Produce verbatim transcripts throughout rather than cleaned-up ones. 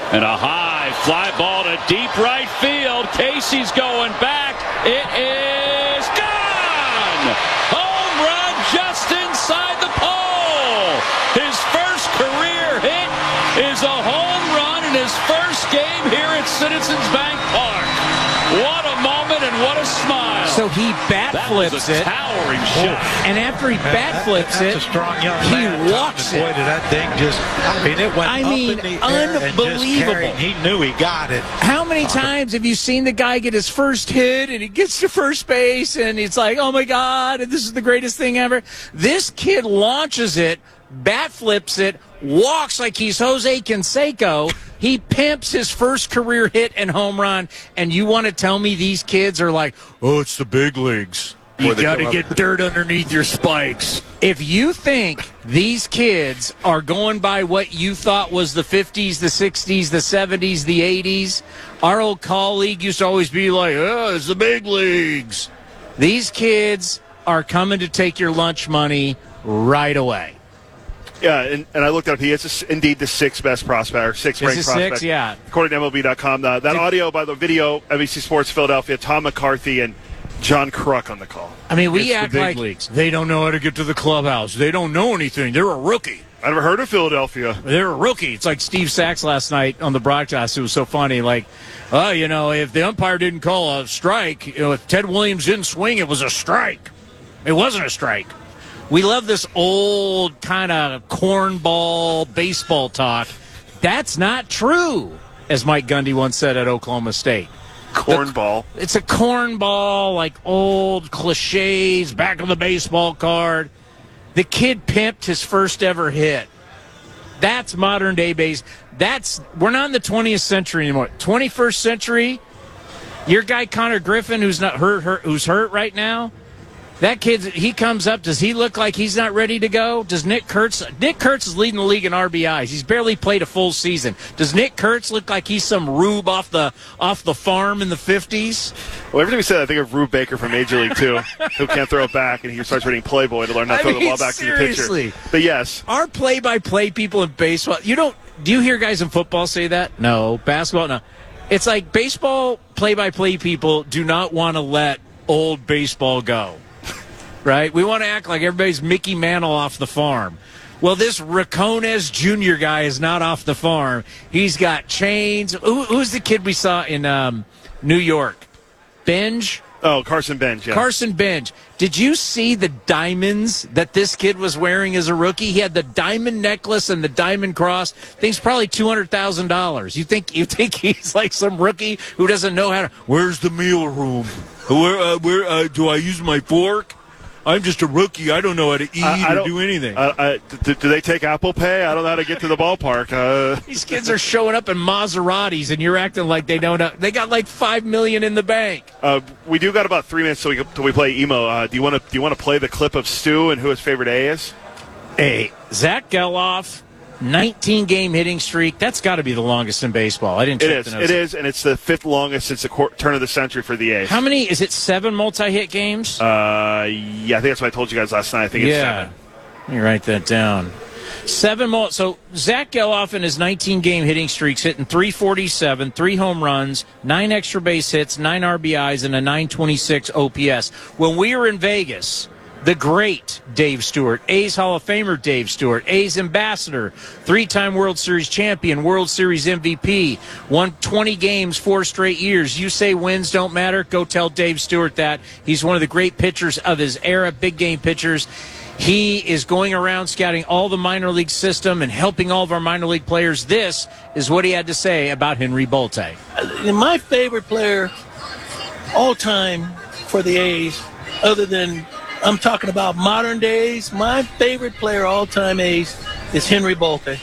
And a high fly ball to deep right field. Casey's going back. It is gone! Home run just inside the pole. His first career hit is a home run in his first game here at Citizens Bank Park. What a moment and what a smile. So he bat that flips was a it. Towering shot. And after he bat flips that, it, that's a strong young he man. walks Boy, it. did that thing just, I mean, it went I up mean, in the air and just unbelievable. carried. He knew he got it. How many times have you seen the guy get his first hit and he gets to first base and it's like, oh my God, this is the greatest thing ever? This kid launches it, bat flips it, walks like he's Jose Canseco. He pimps his first career hit and home run, and you want to tell me these kids are like, oh, it's the big leagues. You got to get dirt underneath your spikes. If you think these kids are going by what you thought was the fifties, the sixties, the seventies, the eighties, our old colleague used to always be like, oh, it's the big leagues. These kids are coming to take your lunch money right away. Yeah, and, and I looked up. He is a, indeed the sixth best prospect, or sixth ranked prospect. Six? Yeah. According to M L B dot com. Uh, that Did, audio by the video, N B C Sports Philadelphia, Tom McCarthy and John Kruk on the call. I mean, we it's act the big like leagues. They don't know how to get to the clubhouse. They don't know anything. They're a rookie. I never heard of Philadelphia. They're a rookie. It's like Steve Sachs last night on the broadcast. It was so funny. Like, oh, you know, if the umpire didn't call a strike, you know, if Ted Williams didn't swing, it was a strike. It wasn't a strike. We love this old kind of cornball baseball talk. That's not true, as Mike Gundy once said at Oklahoma State. Cornball. The, it's a cornball, like old cliches, back of the baseball card. The kid pimped his first ever hit. That's modern day base. That's we're not in the twentieth century anymore. twenty-first century. Your guy Connor Griffin, who's not hurt, hurt, who's hurt right now. That kid, he comes up. Does he look like he's not ready to go? Does Nick Kurtz? Nick Kurtz is leading the league in R B Is. He's barely played a full season. Does Nick Kurtz look like he's some rube off the off the farm in the fifties? Well, every time we say that, I think of Rube Baker from Major League Two, who can't throw it back, and he starts reading Playboy to learn how to I throw mean, the ball back seriously. to the pitcher. But yes, our play-by-play people in baseball. You don't. Do you hear guys in football say that? No. Basketball, no. It's like baseball play-by-play people do not want to let old baseball go. Right? We want to act like everybody's Mickey Mantle off the farm. Well, this Racones Junior guy is not off the farm. He's got chains. Who, who's the kid we saw in um, New York? Benj? Oh, Carson Benj, yeah. Carson Benj. Did you see the diamonds that this kid was wearing as a rookie? He had the diamond necklace and the diamond cross. Thing's probably two hundred thousand dollars. You think you think he's like some rookie who doesn't know how to... Where's the meal room? Where, uh, where uh, do I use my fork? I'm just a rookie. I don't know how to eat I, I or do anything. Uh, I, do, do they take Apple Pay? I don't know how to get to the ballpark. Uh, These kids are showing up in Maseratis, and you're acting like they don't know. They got like five million in the bank. Uh, we do got about three minutes till we, till we play emo. Uh, do you want to do you want to play the clip of Stu and who his favorite A is? Hey, Zach Geloff, nineteen-game hitting streak. That's got to be the longest in baseball. I didn't check It is. the notes. It is, and it's the fifth longest since the cor- turn of the century for the A's. How many? Is it seven multi-hit games? Uh, yeah, I think that's what I told you guys last night. I think it's yeah. seven. Let me write that down. Seven mul- So Zach Geloff in his nineteen-game hitting streaks hitting three forty-seven, three home runs, nine extra base hits, nine R B Is, and a nine twenty-six O P S. When we were in Vegas, the great Dave Stewart, A's Hall of Famer Dave Stewart, A's ambassador, three-time World Series champion, World Series M V P, won twenty games four straight years. You say wins don't matter? Go tell Dave Stewart that. He's one of the great pitchers of his era, big game pitchers. He is going around scouting all the minor league system and helping all of our minor league players. This is what he had to say about Henry Bolte. My favorite player all time for the A's, other than I'm talking about modern days, my favorite player all time A's is Henry Bolte.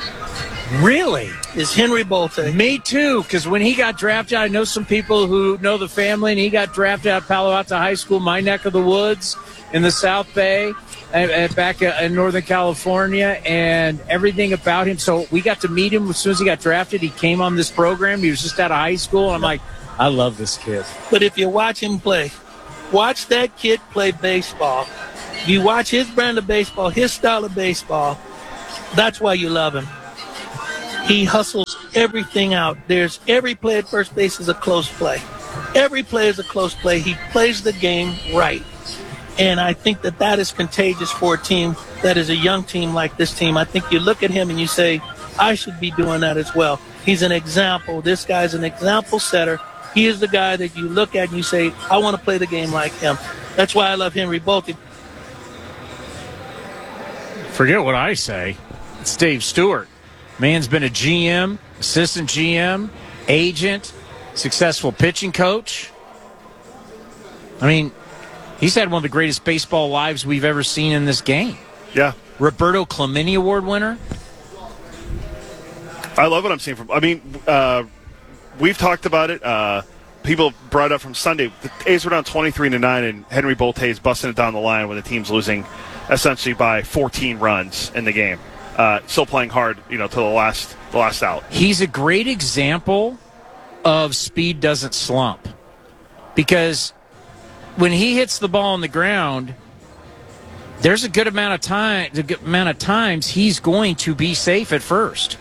Really? Is Henry Bolte. Me too, because when he got drafted, I know some people who know the family, and he got drafted out of Palo Alto High School, my neck of the woods in the South Bay. And, and back in Northern California, and everything about him. So we got to meet him as soon as he got drafted. He came on this program. He was just out of high school. And I'm like, I love this kid. But if you watch him play, watch that kid play baseball. If you watch his brand of baseball, his style of baseball, that's why you love him. He hustles everything out. There's every play at first base is a close play. Every play is a close play. He plays the game right. And I think that that is contagious for a team that is a young team like this team. I think you look at him and you say, I should be doing that as well. He's an example. This guy's an example setter. He is the guy that you look at and you say, I want to play the game like him. That's why I love Henry Bolte. Forget what I say. It's Dave Stewart. Man's been a G M, assistant G M, agent, successful pitching coach. I mean, he's had one of the greatest baseball lives we've ever seen in this game. Yeah. Roberto Clemente Award winner. I love what I'm seeing from. I mean, uh, we've talked about it. Uh, people brought it up from Sunday. The A's were down twenty-three to nine, and Henry Bolte is busting it down the line when the team's losing essentially by fourteen runs in the game. Uh, still playing hard, you know, to the last the last out. He's a great example of speed doesn't slump, because when he hits the ball on the ground, there's a good amount of time, a good amount of times he's going to be safe at first.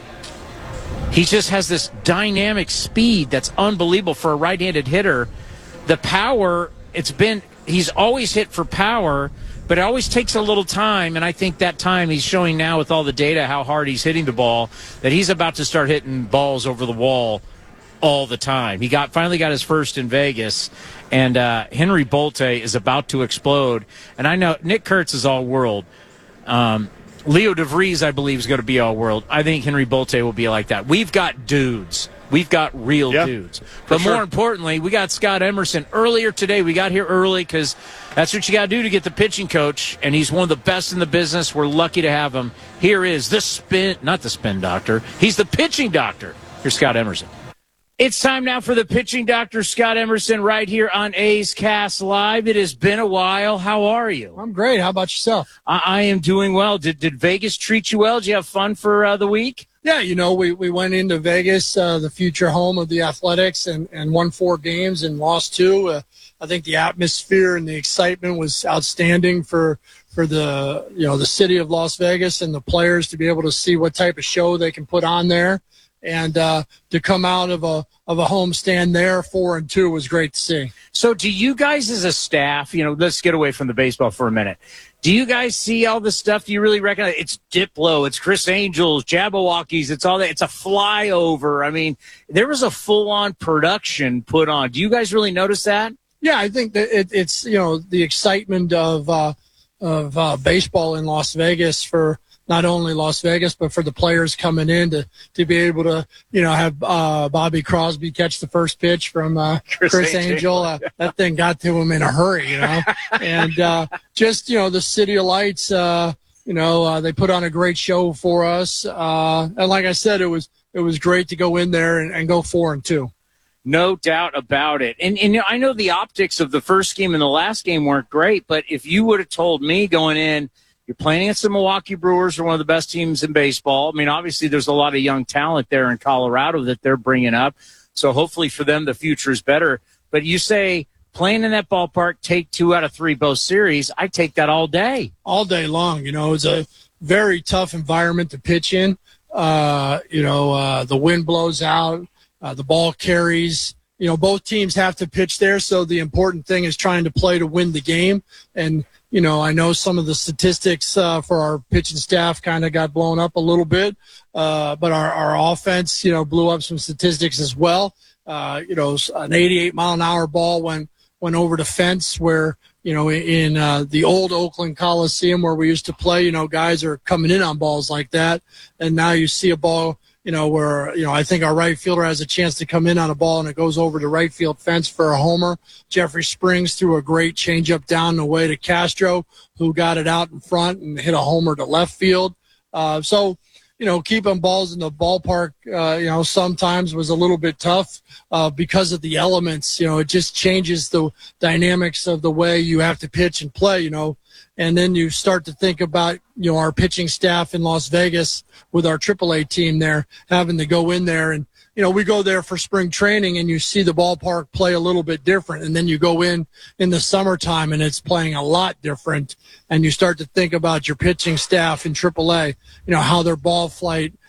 He just has this dynamic speed that's unbelievable for a right-handed hitter. The power, it's been, he's always hit for power, but it always takes a little time, and I think that time he's showing now with all the data how hard he's hitting the ball, that he's about to start hitting balls over the wall all the time. He got finally got his first in Vegas, and uh, Henry Bolte is about to explode. And I know Nick Kurtz is all-world. Um, Leo DeVries, I believe, is going to be all-world. I think Henry Bolte will be like that. We've got dudes. We've got real yeah, dudes. But sure. more importantly, we got Scott Emerson earlier today. We got here early because that's what you got to do to get the pitching coach, and he's one of the best in the business. We're lucky to have him. Here is the spin, not the spin doctor. He's the pitching doctor. Here's Scott Emerson. It's time now for the pitching doctor, Scott Emerson, right here on A's Cast Live. It has been a while. How are you? I'm great. How about yourself? I, I am doing well. Did did Vegas treat you well? Did you have fun for uh, the week? Yeah, you know, we, we went into Vegas, uh, the future home of the Athletics, and, and won four games and lost two. Uh, I think the atmosphere and the excitement was outstanding for for the you know the city of Las Vegas and the players to be able to see what type of show they can put on there. And uh, to come out of a of a homestand there, four and two, was great to see. So, do you guys as a staff, you know, let's get away from the baseball for a minute. Do you guys see all the stuff? Do you really recognize it's Diplo, it's Chris Angels, Jabberwockies, it's all that? It's a flyover. I mean, there was a full on production put on. Do you guys really notice that? Yeah, I think that it, it's you know the excitement of uh, of uh, baseball in Las Vegas for not only Las Vegas, but for the players coming in to, to be able to, you know, have uh, Bobby Crosby catch the first pitch from uh, Chris, Chris Angel. Angel. Uh, that thing got to him in a hurry, you know. And uh, just, you know, the City of Lights, uh, you know, uh, they put on a great show for us. Uh, and like I said, it was it was great to go in there and, and go four and two. No doubt about it. And, and I know the optics of the first game and the last game weren't great, but if you would have told me going in, you're playing against the Milwaukee Brewers, are one of the best teams in baseball. I mean, obviously there's a lot of young talent there in Colorado that they're bringing up. So hopefully for them, the future is better. But you say playing in that ballpark, take two out of three both series. I take that all day. All day long. You know, it's a very tough environment to pitch in. Uh, you know, uh, the wind blows out, uh, the ball carries. You know, both teams have to pitch there. So the important thing is trying to play to win the game. And, you know, I know some of the statistics uh, for our pitching staff kind of got blown up a little bit, uh, but our, our offense, you know, blew up some statistics as well. Uh, you know, an eighty-eight mile an hour ball went, went over the fence where, you know, in uh, the old Oakland Coliseum where we used to play, you know, guys are coming in on balls like that. And now you see a ball, you know, where, you know, I think our right fielder has a chance to come in on a ball and it goes over the right field fence for a homer. Jeffrey Springs threw a great changeup down the way to Castro, who got it out in front and hit a homer to left field. Uh, so, you know, keeping balls in the ballpark, uh, you know, sometimes was a little bit tough uh, because of the elements. You know, it just changes the dynamics of the way you have to pitch and play, you know. And then you start to think about, you know, our pitching staff in Las Vegas with our triple A team there, having to go in there. And, you know, we go there for spring training and you see the ballpark play a little bit different. And then you go in in the summertime and it's playing a lot different. And you start to think about your pitching staff in triple A, you know, how their ball flight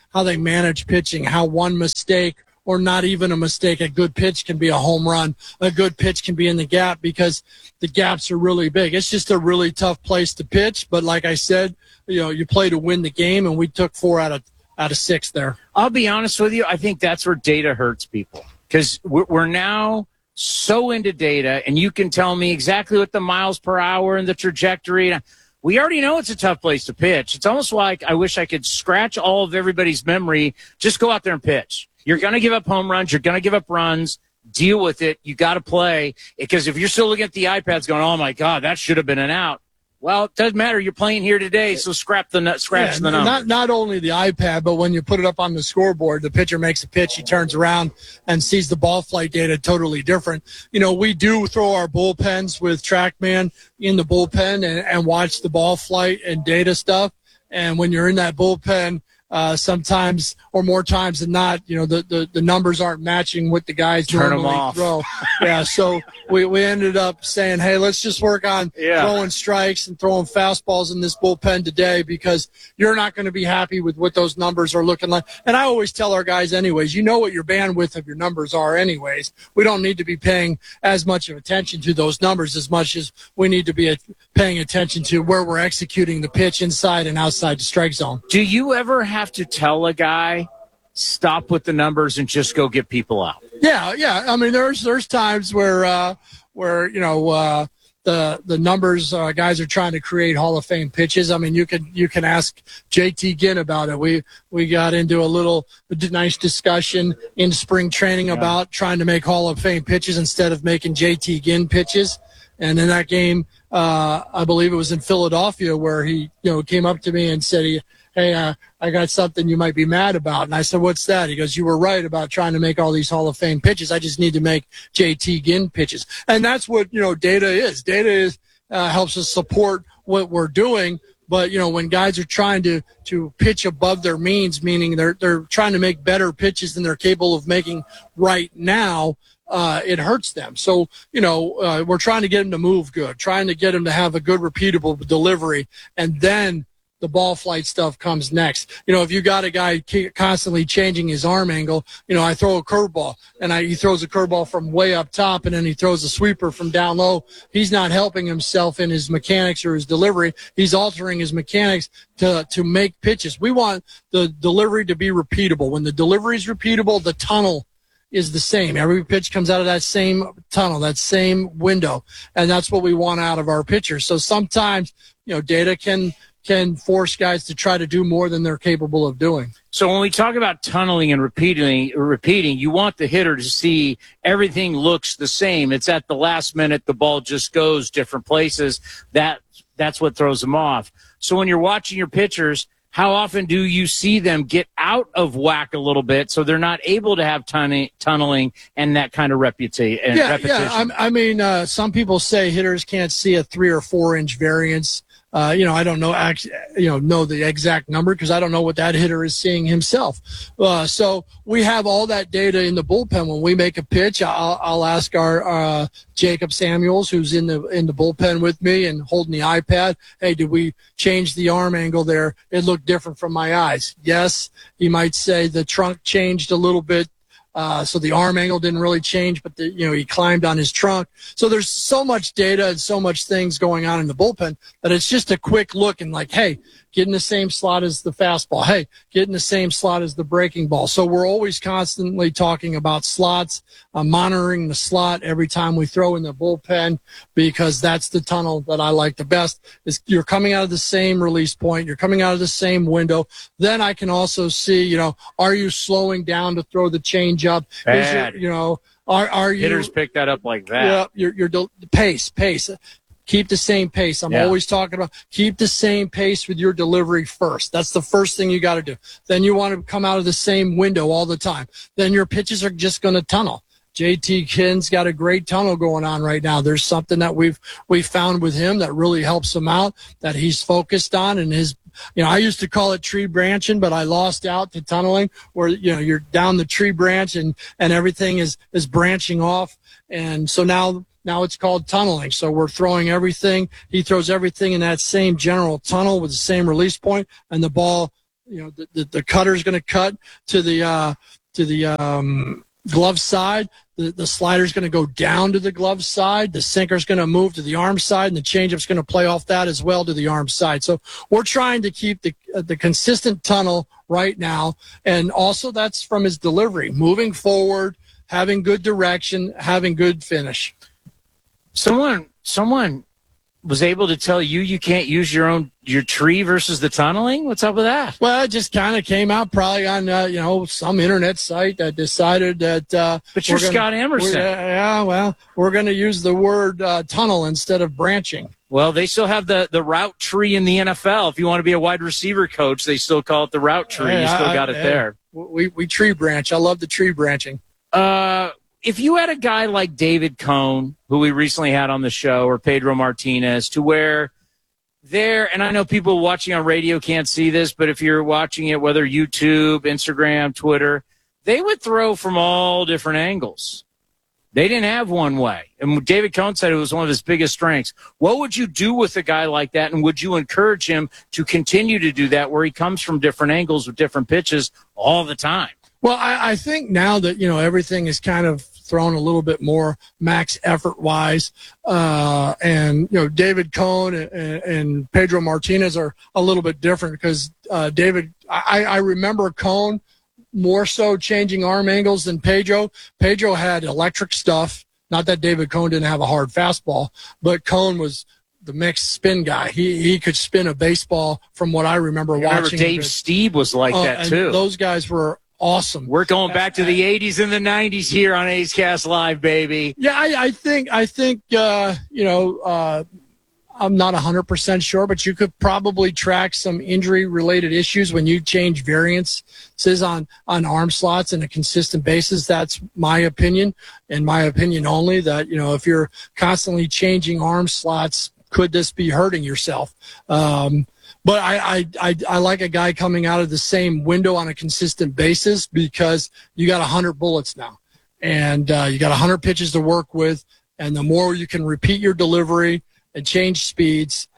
how they manage pitching, how one mistake or not even a mistake, a good pitch can be a home run. A good pitch can be in the gap because the gaps are really big. It's just a really tough place to pitch. But like I said, you know, you play to win the game, and we took four out of out of six there. I'll be honest with you. I think that's where data hurts people, because we're, we're now so into data, and you can tell me exactly what the miles per hour and the trajectory. We already know it's a tough place to pitch. It's almost like I wish I could scratch all of everybody's memory. Just go out there and pitch. You're going to give up home runs. You're going to give up runs. Deal with it. You got to play. Because if you're still looking at the iPads going, oh, my God, that should have been an out. Well, it doesn't matter. You're playing here today, so scrap the scratch yeah, the number. Not not only the iPad, but when you put it up on the scoreboard, the pitcher makes a pitch, he turns around and sees the ball flight data totally different. You know, we do throw our bullpens with TrackMan in the bullpen and, and watch the ball flight and data stuff. And when you're in that bullpen, uh, sometimes or more times than not, you know, the, the, the numbers aren't matching what the guys Turn normally them off. throw. Yeah, so we, we ended up saying, hey, let's just work on Yeah. throwing strikes and throwing fastballs in this bullpen today, because you're not going to be happy with what those numbers are looking like. And I always tell our guys anyways, you know what your bandwidth of your numbers are anyways. We don't need to be paying as much of attention to those numbers as much as we need to be a, paying attention to where we're executing the pitch inside and outside the strike zone. Do you ever have to tell a guy, stop with the numbers and just go get people out? Yeah, yeah. I mean, there's there's times where uh, where you know uh, the the numbers uh, guys are trying to create Hall of Fame pitches. I mean, you can you can ask J T Ginn about it. We we got into a little a nice discussion in spring training about trying to make Hall of Fame pitches instead of making J T Ginn pitches. And in that game, uh, I believe it was in Philadelphia, where he you know came up to me and said, he, hey, uh, I got something you might be mad about. And I said, what's that? He goes, you were right about trying to make all these Hall of Fame pitches. I just need to make J T Ginn pitches. And that's what, you know, data is. Data is uh, helps us support what we're doing. But, you know, when guys are trying to, to pitch above their means, meaning they're they're trying to make better pitches than they're capable of making right now, uh, it hurts them. So, you know, uh, we're trying to get them to move good, trying to get them to have a good, repeatable delivery, and then the ball flight stuff comes next. You know, if you got a guy constantly changing his arm angle, you know, I throw a curveball and I, he throws a curveball from way up top and then he throws a sweeper from down low. He's not helping himself in his mechanics or his delivery. He's altering his mechanics to, to make pitches. We want the delivery to be repeatable. When the delivery is repeatable, the tunnel is the same. Every pitch comes out of that same tunnel, that same window. And that's what we want out of our pitchers. So sometimes, you know, data can, can force guys to try to do more than they're capable of doing. So when we talk about tunneling and repeating, repeating, you want the hitter to see everything looks the same. It's at the last minute, the ball just goes different places. That that's what throws them off. So when you're watching your pitchers, how often do you see them get out of whack a little bit so they're not able to have tunne- tunneling and that kind of reputa- and yeah, repetition? Yeah, I'm, I mean, uh, some people say hitters can't see a three or four inch variance. Uh, you know, I don't know, actually, you know, know the exact number because I don't know what that hitter is seeing himself. Uh, so we have all that data in the bullpen. When we make a pitch, I'll, I'll ask our uh, Jacob Samuels, who's in the in the bullpen with me and holding the iPad, hey, did we change the arm angle there? It looked different from my eyes. Yes, he might say the trunk changed a little bit. Uh, so the arm angle didn't really change, but the, you know, he climbed on his trunk. So there's so much data and so much things going on in the bullpen that it's just a quick look and like, hey, get in the same slot as the fastball. Hey, get in the same slot as the breaking ball. So we're always constantly talking about slots, uh, monitoring the slot every time we throw in the bullpen, because that's the tunnel that I like the best. Is you're coming out of the same release point. You're coming out of the same window. Then I can also see, you know, are you slowing down to throw the change up? Is your, you know, are, are you Hitters pick that up like that. Yeah, your, your del- pace, pace. Keep the same pace. I'm Yeah. always talking about keep the same pace with your delivery first. That's the first thing you got to do. Then you want to come out of the same window all the time. Then your pitches are just going to tunnel. J T Ginn's got a great tunnel going on right now. There's something that we've we found with him that really helps him out, that he's focused on, and his, you know, I used to call it tree branching, but I lost out to tunneling, where, you know, you're down the tree branch and and everything is is branching off, and so now. Now it's called tunneling. So we're throwing everything. He throws everything in that same general tunnel with the same release point, and the ball You know, the, the, the cutter's going to cut to the uh, to the um, glove side. The, the slider's going to go down to the glove side. The sinker's going to move to the arm side, and the changeup's going to play off that as well to the arm side. So we're trying to keep the uh, the consistent tunnel right now, and also that's from his delivery, moving forward, having good direction, having good finish. Someone, someone was able to tell you you can't use your own your tree versus the tunneling. What's up with that? Well, it just kind of came out probably on uh, you know some internet site that decided that. Uh, but you're gonna, Scott Emerson. Yeah, well, we're going to use the word uh, tunnel instead of branching. Well, they still have the, the route tree in the N F L. If you want to be a wide receiver coach, they still call it the route tree. Hey, you still I, got it hey, there. We we tree branch. I love the tree branching. Uh, if you had a guy like David Cone, who we recently had on the show, or Pedro Martinez, to where they're, and I know people watching on radio can't see this, but if you're watching it, whether YouTube, Instagram, Twitter, they would throw from all different angles. They didn't have one way. And David Cone said it was one of his biggest strengths. What would you do with a guy like that, and would you encourage him to continue to do that where he comes from different angles with different pitches all the time? Well, I, I think now that, you know, everything is kind of thrown a little bit more max effort wise, uh, and, you know, David Cone and, and Pedro Martinez are a little bit different because uh, David, I, I remember Cone more so changing arm angles than Pedro. Pedro had electric stuff. Not that David Cone didn't have a hard fastball, but Cone was the mixed spin guy. He he could spin a baseball from what I remember I remember watching. Dave Stieb was like uh, that and too. Those guys were awesome. We're going back to the eighties and the nineties here on A's Cast Live, baby. Yeah, I, I think I think uh, you know uh, I'm not one hundred percent sure, but you could probably track some injury-related issues when you change variances on on arm slots on a consistent basis. That's my opinion, and my opinion only. That you know, if you're constantly changing arm slots, could this be hurting yourself? Um, But I, I, I, I like a guy coming out of the same window on a consistent basis because you got one hundred bullets now. And uh, you got one hundred pitches to work with. And the more you can repeat your delivery and change speeds,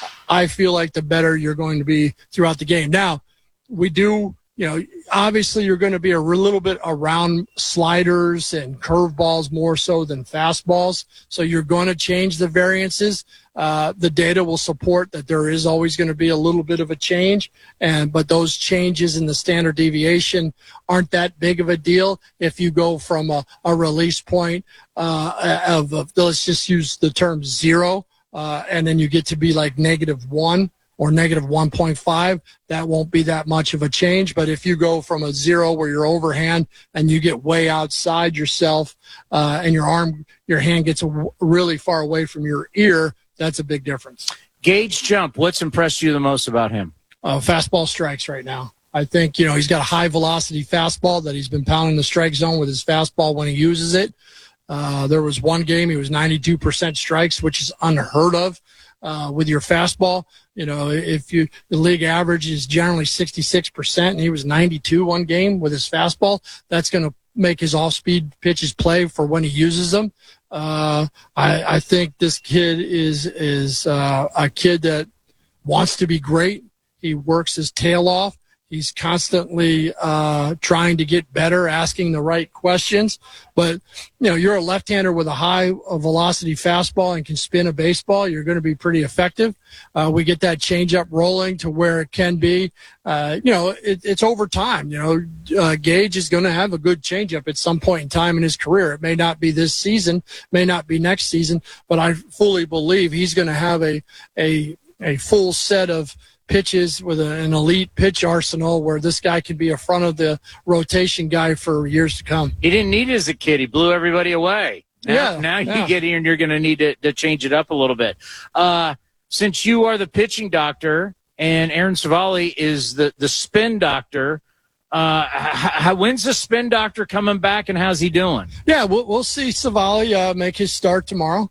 I feel like the better you're going to be throughout the game. Now, we do, you know, obviously you're going to be a little bit around sliders and curveballs more so than fastballs. So you're going to change the variances. Uh, the data will support that there is always going to be a little bit of a change, and but those changes in the standard deviation aren't that big of a deal if you go from a, a release point uh, of, of, let's just use the term zero, uh, and then you get to be like negative one or negative one point five, that won't be that much of a change. But if you go from a zero where you're overhand and you get way outside yourself uh, and your arm, your hand gets a, really far away from your ear, that's a big difference. Gage Jump, what's impressed you the most about him? Uh, fastball strikes right now. I think, you know, he's got a high velocity fastball that he's been pounding the strike zone with his fastball when he uses it. Uh, there was one game he was ninety-two percent strikes, which is unheard of uh, with your fastball. You know, if you the league average is generally sixty-six percent, and he was ninety-two one game with his fastball, that's going to make his off-speed pitches play for when he uses them. Uh, I, I think this kid is is uh, a kid that wants to be great. He works his tail off. He's constantly uh, trying to get better, asking the right questions. But, you know, you're a left-hander with a high velocity fastball and can spin a baseball. You're going to be pretty effective. Uh, we get that changeup rolling to where it can be. Uh, you know, it, it's over time. You know, uh, Gage is going to have a good changeup at some point in time in his career. It may not be this season, may not be next season, but I fully believe he's going to have a a a full set of pitches with a, an elite pitch arsenal where this guy could be a front of the rotation guy for years to come. He didn't need it as a kid. He blew everybody away. Now, yeah, now yeah. you get here and you're going to need to, to change it up a little bit. Uh, since you are the pitching doctor and Aaron Savali is the, the spin doctor, uh, how, when's the spin doctor coming back and how's he doing? Yeah, we'll, we'll see Savali uh, make his start tomorrow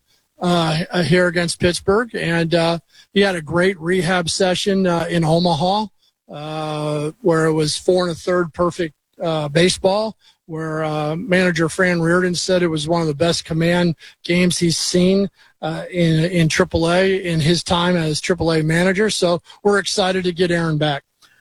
uh, here against Pittsburgh. And uh, he had a great rehab session uh, in Omaha uh, where it was four and a third perfect uh, baseball, where uh, manager Fran Reardon said it was one of the best command games he's seen uh, in in triple A in his time as triple A manager. So we're excited to get Aaron back.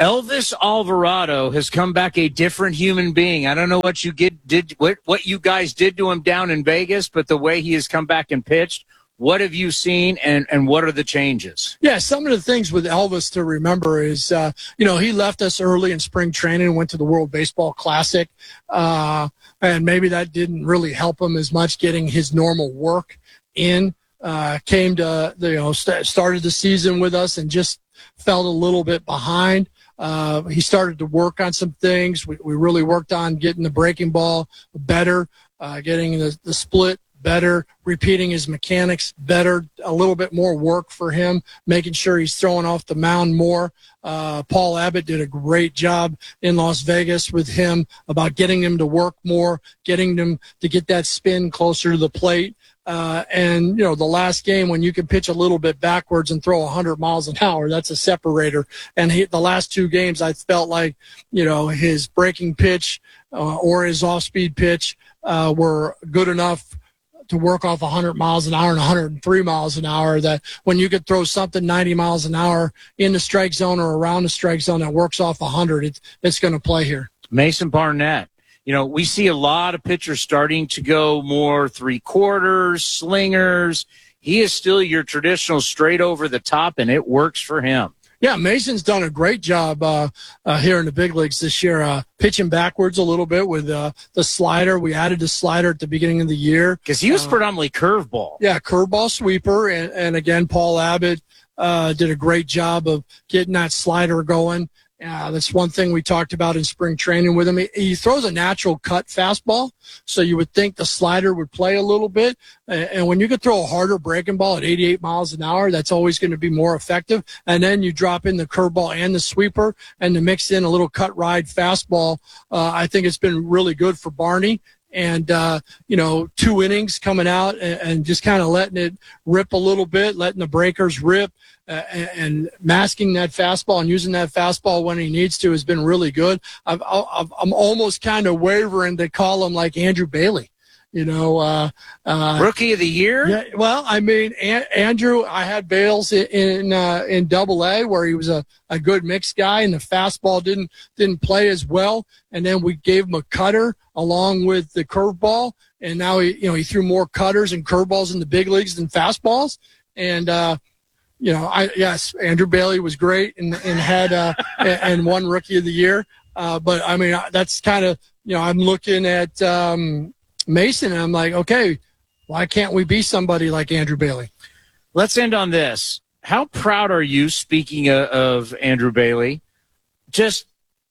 Elvis Alvarado has come back a different human being. I don't know what you get, did what, what you guys did to him down in Vegas, but the way he has come back and pitched, what have you seen, and, and what are the changes? Yeah, some of the things with Elvis to remember is, uh, you know, he left us early in spring training and went to the World Baseball Classic, uh, and maybe that didn't really help him as much getting his normal work in. Uh, came to, you know, st- started the season with us and just felt a little bit behind. Uh, he started to work on some things. We, we really worked on getting the breaking ball better, uh, getting the, the split better, repeating his mechanics better, a little bit more work for him, making sure he's throwing off the mound more. Uh, Paul Abbott did a great job in Las Vegas with him about getting him to work more, getting them to get that spin closer to the plate. Uh, and, you know, the last game when you can pitch a little bit backwards and throw one hundred miles an hour, that's a separator. And he, the last two games, I felt like, you know, his breaking pitch uh, or his off-speed pitch uh, were good enough to work off one hundred miles an hour and one hundred three miles an hour, that when you could throw something ninety miles an hour in the strike zone or around the strike zone that works off one hundred, it's, it's going to play here. Mason Barnett. You know, we see a lot of pitchers starting to go more three quarters, slingers. He is still your traditional straight over the top, and it works for him. Yeah, Mason's done a great job uh, uh, here in the big leagues this year, uh, pitching backwards a little bit with uh, the slider. We added the slider at the beginning of the year. Because he was uh, predominantly curveball. Yeah, curveball sweeper. And, and again, Paul Abbott uh, did a great job of getting that slider going. Uh, that's one thing we talked about in spring training with him. He, he throws a natural cut fastball, so you would think the slider would play a little bit. And, and when you could throw a harder breaking ball at eighty-eight miles an hour, that's always going to be more effective. And then you drop in the curveball and the sweeper and to mix in a little cut ride fastball. Uh, I think it's been really good for Barney. And, uh, you know, two innings coming out and, and just kind of letting it rip a little bit, letting the breakers rip uh, and, and masking that fastball and using that fastball when he needs to has been really good. I've, I've, I'm almost kind of wavering to call him like Andrew Bailey. You know, uh, uh, rookie of the year. Yeah, well, I mean, a- Andrew, I had Bales in in, uh, in Double A where he was a, a good mix guy, and the fastball didn't didn't play as well. And then we gave him a cutter along with the curveball, and now he, you know, he threw more cutters and curveballs in the big leagues than fastballs. And uh, you know, I yes, Andrew Bailey was great and and had uh, and won Rookie of the Year. Uh, but I mean, that's kind of, you know, I'm looking at. Um, Mason, and I'm like, okay, why can't we be somebody like Andrew Bailey? Let's end on this. How proud are you, speaking of, of Andrew Bailey, just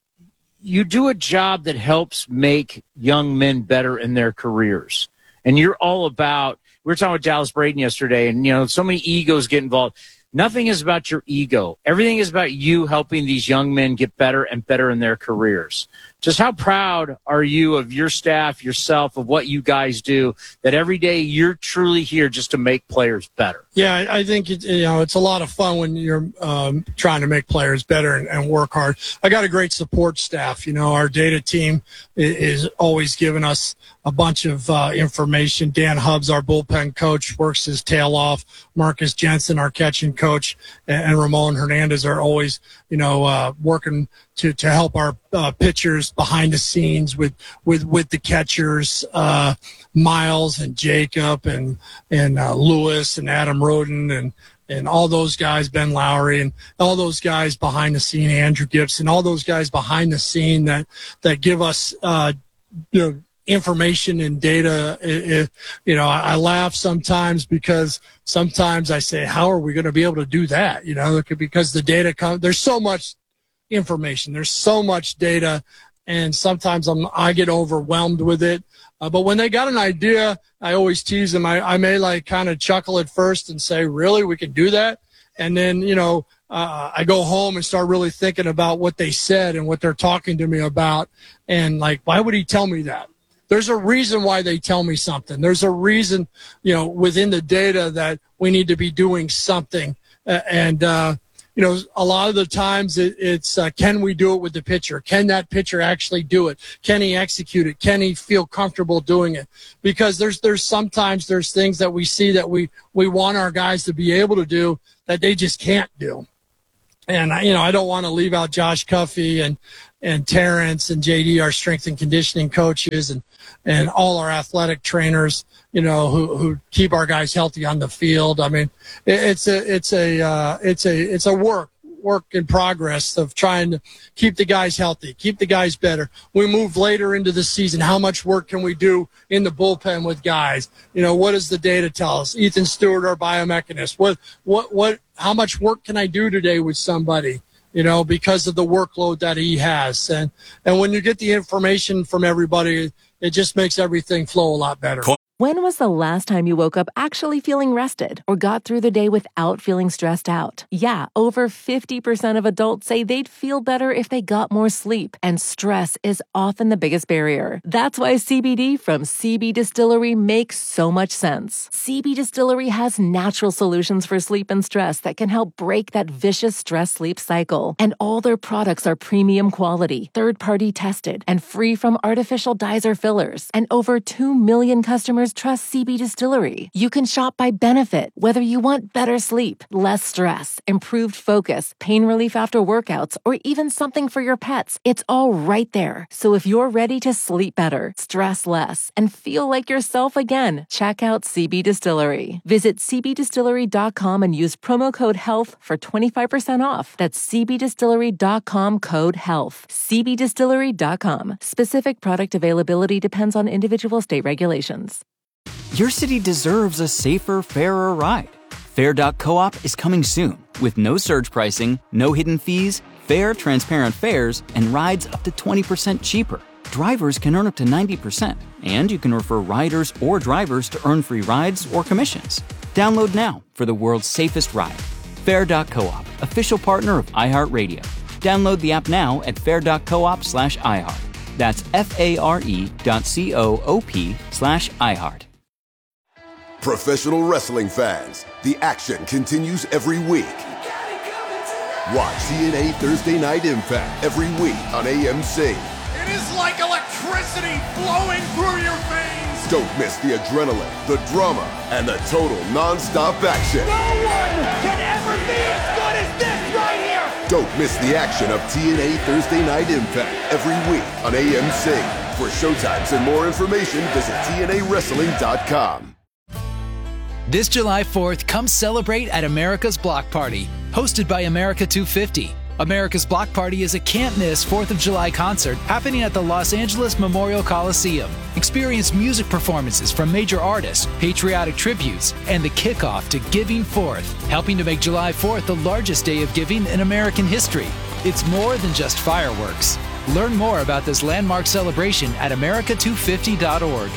you do a job that helps make young men better in their careers. And you're all about, we were talking with Dallas Braden yesterday, and, you know, so many egos get involved. Nothing is about your ego. Everything is about you helping these young men get better and better in their careers. Just how proud are you of your staff, yourself, of what you guys do, that every day you're truly here just to make players better? Yeah, I I think it, you know, it's a lot of fun when you're um, trying to make players better and, and work hard. I got a great support staff. You know, our data team is, is always giving us a bunch of uh, information. Dan Hubbs, our bullpen coach, works his tail off. Marcus Jensen, our catching coach, and, and Ramon Hernandez are always, you know, uh, working to, to help our uh, pitchers behind the scenes with, with, with the catchers, uh, Miles and Jacob and, and uh, Lewis and Adam Roden and, and all those guys, Ben Lowry and all those guys behind the scene, Andrew Gibson, all those guys behind the scene that, that give us, uh, you know, information and data. It, it, you know, I, I laugh sometimes because sometimes I say, how are we going to be able to do that? You know, because the data comes, there's so much information, there's so much data, and sometimes I'm, I get overwhelmed with it. Uh, but when they got an idea, I always tease them. I, I may like kind of chuckle at first and say, really, we can do that? And then, you know, uh, I go home and start really thinking about what they said and what they're talking to me about. And like, why would he tell me that? There's a reason why they tell me something. There's a reason, you know, within the data that we need to be doing something. Uh, and, uh, you know, a lot of the times it, it's, uh, can we do it with the pitcher? Can that pitcher actually do it? Can he execute it? Can he feel comfortable doing it? Because there's, there's sometimes there's things that we see that we, we want our guys to be able to do that they just can't do. And, you know, I don't want to leave out Josh Cuffey and, and Terrence and J D, our strength and conditioning coaches, and, and all our athletic trainers, you know, who, who keep our guys healthy on the field. I mean, it, it's a, it's a, uh, it's a, it's a work, work in progress of trying to keep the guys healthy, keep the guys better. We move later into the season. How much work can we do in the bullpen with guys? You know, what does the data tell us? Ethan Stewart, our biomechanist, what, what, what, how much work can I do today with somebody? You know, because of the workload that he has. And, and when you get the information from everybody, it just makes everything flow a lot better. When was the last time you woke up actually feeling rested or got through the day without feeling stressed out? Yeah, over fifty percent of adults say they'd feel better if they got more sleep, and stress is often the biggest barrier. That's why C B D from C B Distillery makes so much sense. C B Distillery has natural solutions for sleep and stress that can help break that vicious stress-sleep cycle. And all their products are premium quality, third-party tested, and free from artificial dyes or fillers. And over two million customers trust C B Distillery. You can shop by benefit, whether you want better sleep, less stress, improved focus, pain relief after workouts, or even something for your pets. It's all right there. So if you're ready to sleep better, stress less, and feel like yourself again, check out C B Distillery. Visit c b distillery dot com and use promo code HEALTH for twenty-five percent off. That's c b distillery dot com code HEALTH. c b distillery dot com. Specific product availability depends on individual state regulations. Your city deserves a safer, fairer ride. Fair dot coop is coming soon with no surge pricing, no hidden fees, fair, transparent fares, and rides up to twenty percent cheaper. Drivers can earn up to ninety percent, and you can refer riders or drivers to earn free rides or commissions. Download now for the world's safest ride. Fair dot coop, official partner of iHeartRadio. Download the app now at fair dot coop slash iHeart. That's F-A-R-E dot C-O-O-P slash iHeart. Professional wrestling fans, the action continues every week. Watch T N A Thursday Night Impact every week on A M C. It is like electricity flowing through your veins. Don't miss the adrenaline, the drama, and the total non-stop action. No one can ever be as good as this right here. Don't miss the action of T N A Thursday Night Impact every week on A M C. For showtimes and more information, visit T N A wrestling dot com. This July fourth, come celebrate at America's Block Party, hosted by America two fifty. America's Block Party is a can't-miss fourth of July concert happening at the Los Angeles Memorial Coliseum. Experience music performances from major artists, patriotic tributes, and the kickoff to Giving Fourth, helping to make July fourth the largest day of giving in American history. It's more than just fireworks. Learn more about this landmark celebration at america two fifty dot org.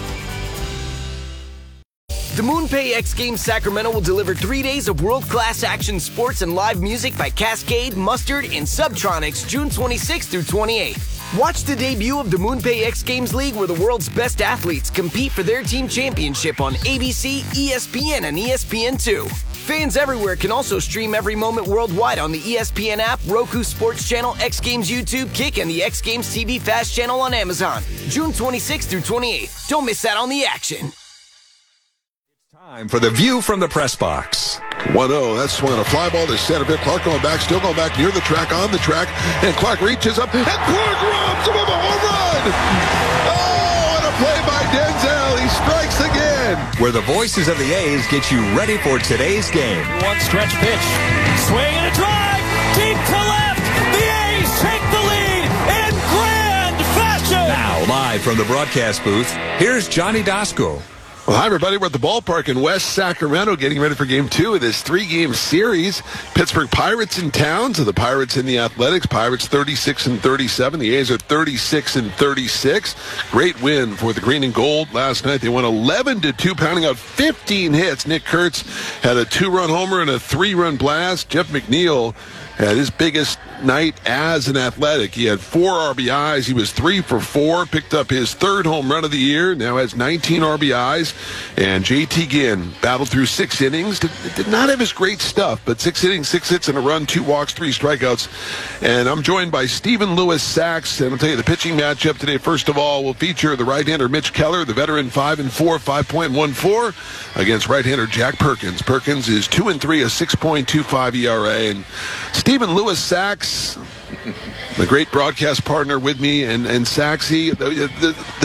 The MoonPay X Games Sacramento will deliver three days of world-class action sports and live music by Cascade, Mustard, and Subtronics June twenty-sixth through twenty-eighth. Watch the debut of the MoonPay X Games League, where the world's best athletes compete for their team championship on A B C, E S P N, and E S P N two. Fans everywhere can also stream every moment worldwide on the E S P N app, Roku Sports Channel, X Games YouTube, Kick, and the X Games T V Fast Channel on Amazon. June twenty-sixth through twenty-eighth. Don't miss out on the action. Time for the view from the press box. one oh, that's swung on a fly ball to center field. Clark going back, still going back near the track, on the track, and Clark reaches up, and Clark robs him of a home run! Oh, and a play by Denzel. He strikes again. Where the voices of the A's get you ready for today's game. One stretch pitch, swing and a drive, deep to left. The A's take the lead in grand fashion. Now, live from the broadcast booth, here's Johnny Dasco. Well, hi, everybody. We're at the ballpark in West Sacramento getting ready for game two of this three-game series. Pittsburgh Pirates in town, so the Pirates in the Athletics. Pirates thirty-six and thirty-seven. The A's are thirty-six and thirty-six. Great win for the green and gold last night. They won eleven to two, pounding out fifteen hits. Nick Kurtz had a two-run homer and a three-run blast. Jeff McNeil had his biggest night as an Athletic. He had four R B Is. He was three for four, picked up his third home run of the year, now has nineteen R B Is. And J T Ginn battled through six innings. Did, did not have his great stuff, but six innings, six hits and a run, two walks, three strikeouts. And I'm joined by Stephen Lewis Sachs. And I'll tell you the pitching matchup today, first of all, will feature the right-hander Mitch Keller, the veteran five and four, five point one four, against right-hander Jack Perkins. Perkins is two and three, a six point two five E R A. And Stephen Lewis Sachs, the great broadcast partner with me, and, and Saxy, the, the, the